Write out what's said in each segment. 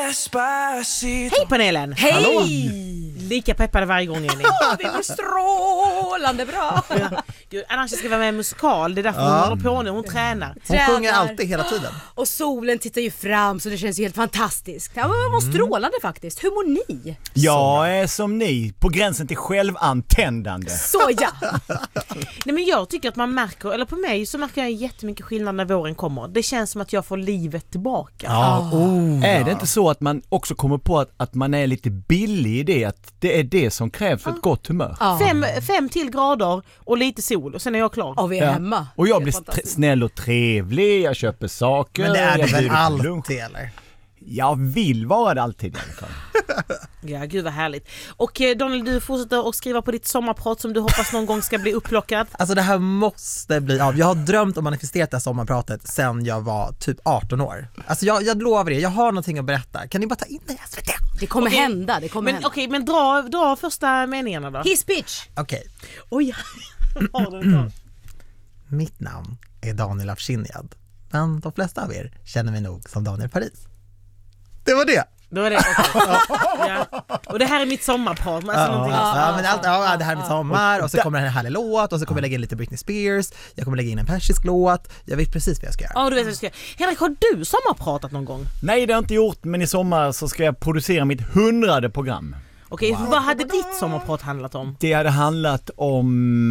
Despacito. Hej panelen! Hej! Hallå. Lika peppade varje gång Jenny. Vi var strålande bra. Gud, annars ska vara med i musikal. Det är därför hon håller på nu, hon tränar. Hon sjunger alltid hela tiden. Och solen tittar ju fram så det känns ju helt fantastiskt. Ja, men var strålande faktiskt. Hur mår ni? Jag är som ni, på gränsen till självantändande. Så ja. Nej, men jag tycker att man märker, eller på mig så märker jag jättemycket skillnad när våren kommer. Det känns som att jag får livet tillbaka. Är det inte så att man också kommer på att man är lite billig i det, att det är det som krävs för ett gott humör? Ja. 5 till grader och lite sol och sen är jag klar. Och vi är hemma. Och jag Det är blir fantastiskt. snäll och trevlig, jag köper saker. Men det är det jag väl bjuder på lunch. alltid, eller? Jag vill vara det alltid i alla fall. Ja, gud vad härligt. Och Daniel, du fortsätter att skriva på ditt sommarprat som du hoppas någon gång ska bli upplockat. Alltså det här måste bli av. Jag har drömt och manifesterat det här sommarpratet sen jag var typ 18 år. Alltså jag lovar er, jag har någonting att berätta. Kan ni bara ta in det i SVT? Det kommer hända, det kommer Men hända. okej, men dra första meningarna då. His pitch. Okej. Oj, har den klar. Mitt namn är Daniel Afshinjad. Men de flesta av er känner mig nog som Daniel Paris. Det var det. Då är det okej. Ja. Och det här är mitt sommarprat. Men alltså någonting Men det här är mitt sommar och så kommer en härlig låt och så kommer jag lägga in lite Britney Spears. Jag kommer lägga in en persisk låt. Jag vet precis vad jag ska göra. Ja, du vet vad du ska. Henrik, har du sommarpratat någon gång? Nej, det har jag inte gjort, men i sommar så ska jag producera mitt 100:e program. Okej, vad hade ditt sommarprat handlat om? Det hade handlat om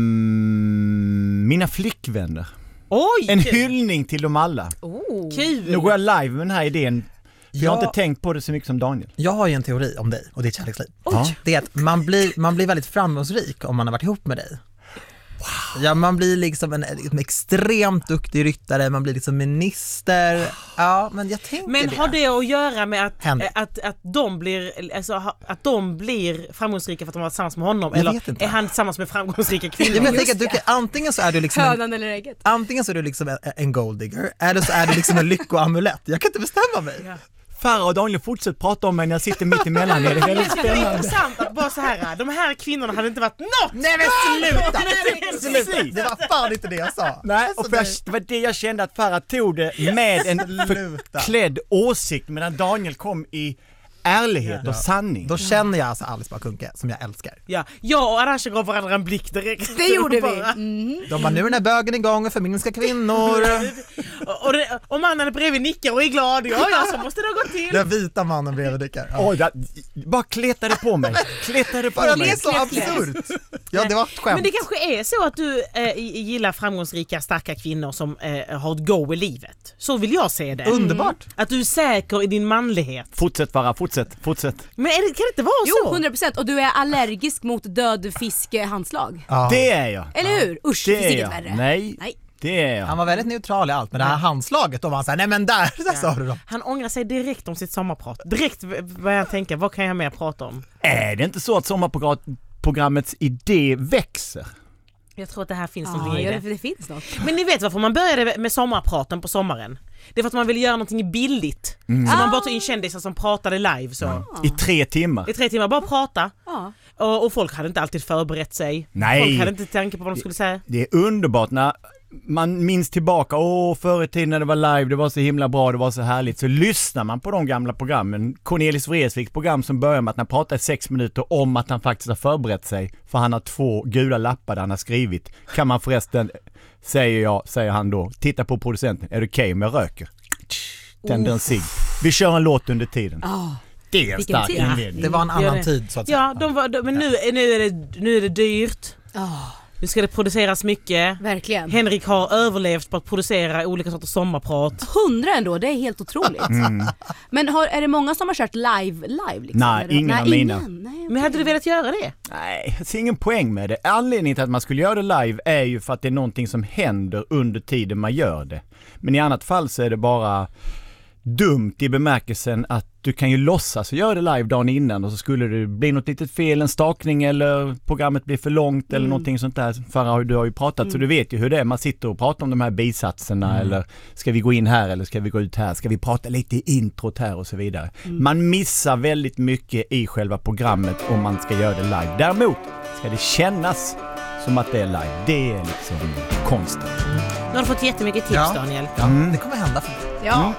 mina flickvänner. Oj! En hyllning till dem alla. Kul! Nu går jag live med den här idén. För jag har Ja. inte tänkt på det så mycket som Daniel. Jag har ju en teori om dig och ditt kärleksliv. Det är att man blir väldigt framgångsrik om man har varit ihop med dig. Wow. Ja, man blir liksom en extremt duktig ryttare, man blir liksom minister. Ja, men jag tänker Men det. har det att göra med Händer. att de blir framgångsrika för att de var tillsammans med honom? Jag Eller jag är han tillsammans med framgångsrika Ja, kvinnor? men jag tänker att antingen så är du liksom Hönan eller ägget. antingen så är du liksom en golddigger, eller så är du liksom en lyckoamulett. Jag kan inte bestämma mig. Ja. Farah och Daniel fortsätter prata om mig när jag sitter mitt emellan. Det är väldigt Det är spännande. intressant att bara så här, de här kvinnorna hade inte varit något! Nej men sluta! Precis. Det var fan inte det jag sa. Nej, Alltså, och det var det jag kände att Farah tog det med en förklädd åsikt, medan Daniel kom i ärlighet och sanning. Då känner jag alltså Alice Bakunke som jag älskar. Ja, jag och Arantxa gav varandra en blick direkt. Det gjorde vi. Bara- De bara, nu är den här bögen igång och feministiska kvinnor. Och mannen bredvid nickar och är glad. Ja, så måste det ha gått till. Den vita mannen bredvid nickar. Ja. Oj, bara kletade på mig. Kletade på För att mig. det är så absurt. Ja, det var ett skämt. Men det kanske är så att du gillar framgångsrika, starka kvinnor som har ett go i livet. Så vill jag se det. Underbart. Att du är säker i din manlighet. Fortsätt Farah, fortsätt. Men kan det inte vara så? Jo, 100%. Och du är allergisk mot död fiskhandslag. Ja. Det är jag. Eller hur? Usch, Det det finns är inget jag. värre. Nej, Nej. det är jag. Han var väldigt neutral i allt, men det här handslaget, då var han såhär, nej men där sa du då. Han ångrar sig direkt om sitt sommarprat. Direkt börjar jag tänka, vad kan jag mer prata om? Är det inte så att sommarprogrammets idé växer? Jag tror att det här finns någonting Ja, i ja, det. det finns något. Men ni vet varför man började med sommarpraten på sommaren? Det är för att man ville göra någonting billigt. Så man bara tog in kändisar som pratade live så. I 3 timmar. I 3 timmar, bara prata. Ja. Och folk hade inte alltid förberett sig. Nej. Folk hade inte tanke på vad de skulle säga. Det är underbart när man minns tillbaka, förr i tiden när det var live, det var så himla bra, det var så härligt, så lyssnar man på de gamla programmen. Cornelis Vreeswijks program som börjar med att han pratar i 6 minuter om att han faktiskt har förberett sig, för han har 2 gula lappar där han har skrivit. Kan man förresten, säger han då, titta på producenten, är det okej om jag röker? Tänder en cigg. Vi kör en låt under tiden. Det är en Vilken stark tid. inledning. Det var en Gör annan det. tid så att säga. Ja, men nu är det dyrt. Nu ska det produceras mycket. Verkligen. Henrik har överlevt på att producera olika sorters sommarprat. 100 ändå, det är helt otroligt. Men är det många som har kört live liksom? Nej, Är det- ingen av mina. Nej, Men hade du velat göra det? Nej, jag ser ingen poäng med det. Anledningen till att man skulle göra det live är ju för att det är någonting som händer under tiden man gör det. Men i annat fall så är det bara dumt i bemärkelsen att du kan ju låtsas och göra det live dagen innan, och så skulle det bli något litet fel, en stakning eller programmet blir för långt eller någonting sånt där. Farah, du har ju pratat så du vet ju hur det är. Man sitter och pratar om de här bisatserna eller ska vi gå in här eller ska vi gå ut här? Ska vi prata lite i introt här och så vidare. Man missar väldigt mycket i själva programmet om man ska göra det live. Däremot ska det kännas som att det är live. Det är liksom konsten. Nu har du fått jättemycket tips, Ja. Daniel. Ja, det kommer hända för mig. Ja.